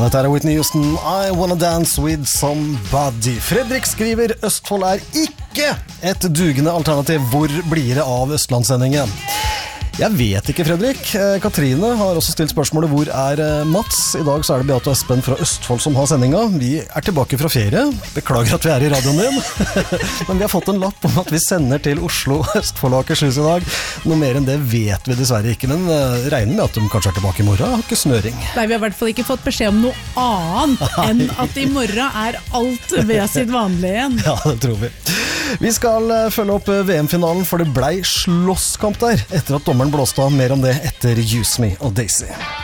dette er Whitney Houston, I Wanna Dance With Somebody. Fredrik skriver, Østfold er ikke et dugende alternativ. Hvor blir det av Østlandssendingen? Jeg vet ikke, Fredrik. Katrine har også stilt spørsmålet, hvor er Mats? I dag så er det Beate og Espen fra Østfold som har sendingen. Vi er tilbake fra ferie. Beklager at vi er i radioen din. Men vi har fått en lapp om at vi sender til Oslo, Østfold og Akershus i dag. Noe mer enn det vet vi dessverre ikke, men regner med at de kanskje er tilbake i morgen. Har ikke snøring. Nei, vi har i hvert fall ikke fått beskjed om noe annet enn at i morgen er alt ved sitt vanlige igjen. Ja, det tror vi. Vi skal følge opp VM-finalen, for det blei slåsskamp der etter at dommeren blåste av. Mer om det etter Use Me og Daisy.